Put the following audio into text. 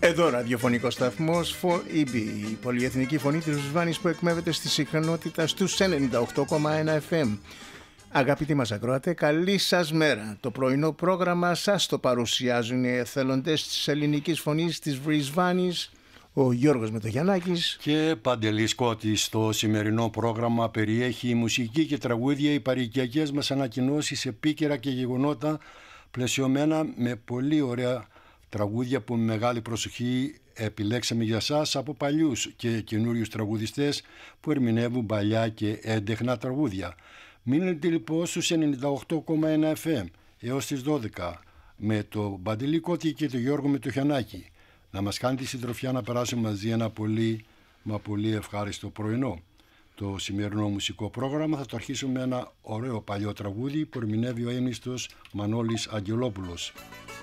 Εδώ ραδιοφωνικός σταθμός EB, η πολυεθνική φωνή της Βάνης που εκμεύεται στη συχνότητα στους 98,1 FM. Αγαπητοί μας ακροατές, καλή σας μέρα. Το πρωινό πρόγραμμα σας το παρουσιάζουν οι εθελοντές της ελληνικής φωνής της Βρισβάνης, ο Γιώργος Μετογιαννάκης και Παντελής Κώτης. Το σημερινό πρόγραμμα περιέχει μουσική και τραγούδια, οι παροικιακές μας ανακοινώσεις, επίκαιρα και γεγονότα, πλαισιωμένα με πολύ ωραία τραγούδια που με μεγάλη προσοχή επιλέξαμε για σας από παλιούς και καινούριους τραγουδιστές που ερμηνεύουν παλιά και έντεχνα τραγούδια. Μείνετε λοιπόν στους 98,1 FM έως τις 12 με το Παντελή Κώτη και το Γιώργο Μετοχιαννάκη. Να μας κάνει τη συντροφιά να περάσουμε μαζί ένα πολύ μα πολύ ευχάριστο πρωινό. Το σημερινό μουσικό πρόγραμμα θα το αρχίσουμε με ένα ωραίο παλιό τραγούδι που ερμηνεύει ο ένιστος Μανώλης Αγγελόπουλος.